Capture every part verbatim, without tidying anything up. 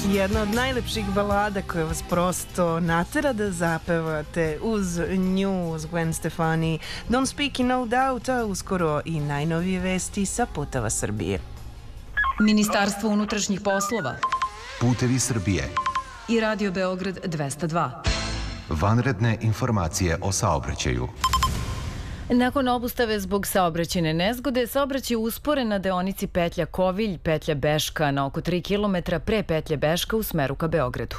Jedna od najlepših balada koja vas prosto natera da zapevate uz nju, uz Gwen Stefani. Don't Speak in No Doubt, a uskoro i najnovije vesti sa puteva Srbije. Ministarstvo unutrašnjih poslova, Putevi Srbije i Radio Beograd dvesta dva. Vanredne informacije o saobraćaju. Nakon obustave zbog saobraćajne nezgode, saobraćaj usporen na deonici petlja Kovilj, petlja Beška na oko tri kilometra pre petlje Beška u smeru ka Beogradu.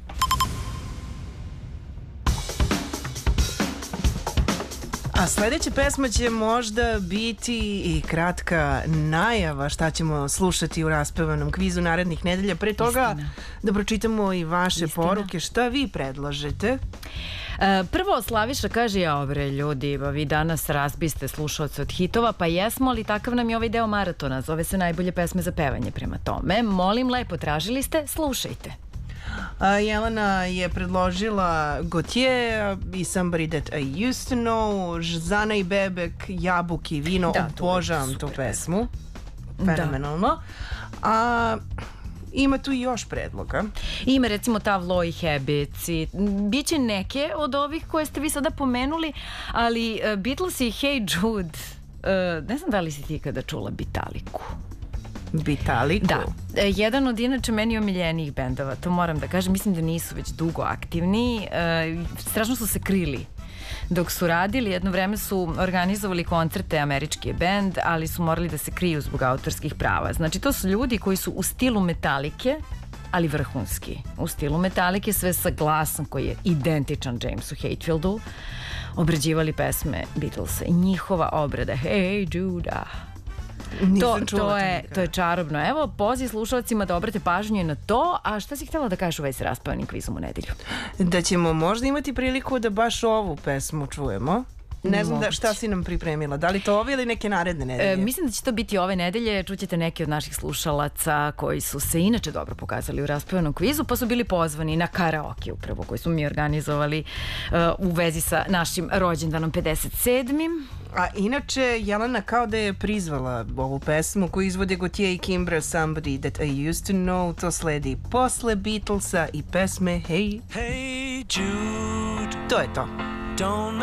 A sledeća pesma će možda biti i kratka najava šta ćemo slušati u raspevanom kvizu narednih nedelja. Pre toga Istina. Da pročitamo i vaše Istina. Poruke. Šta vi predlažete? E, prvo, Slaviša kaže, ja bre ljudi, ba vi danas razbiste slušalce od hitova, pa jesmo, ali takav nam je ovaj deo maratona. Zove se najbolje pesme za pevanje, prema tome. Molim lepo, tražili ste, slušajte. A, Jelena je predložila Gautier i Somebody That I Used To Know, Zana i Bebek, Jabuki i vino. Da, obožavam tu pesmu. Fenomenalno. Da. A ima tu i još predloga. Ima recimo Tavlo i Habits i biće neke od ovih koje ste vi sada pomenuli, ali uh, Beatles i Hey Jude, uh, ne znam da li si ti ikada čula Bitaliku. Bitaliku? Da, e, jedan od inače meni omiljenijih bendova, to moram da kažem, mislim da nisu već dugo aktivni, e, strašno su se krili dok su radili, jedno vreme su organizovali koncerte, američki je bend, ali su morali da se kriju zbog autorskih prava. Znači to su ljudi koji su u stilu Metalike, ali vrhunski. U stilu Metalike, sve sa glasom koji je identičan Jamesu Hetfieldu, obrađivali pesme Beatlesa i njihova obrada Hey Judah. To, to, je, to je čarobno. Evo, poziv slušalcima da obrate pažnju na to. A šta si htjela da kažeš u vezi s raspevanim kvizom u nedelju? Da ćemo možda imati priliku da baš ovu pesmu čujemo. Ne znam da, šta si nam pripremila. Da li to ove ili neke naredne nedelje? E, mislim da će to biti ove nedelje. Čućete neke od naših slušalaca koji su se inače dobro pokazali u raspevanom kvizu, pa su bili pozvani na karaoke upravo koji smo mi organizovali uh, u vezi sa našim rođendanom pedeset sedmim. A inače, Jelena kao da je prizvala ovu pesmu koju izvode Gautier i Kimbra, Somebody That I Used To Know. To sledi posle Beatlesa i pesme Hey, Hey Jude. To je to. Don't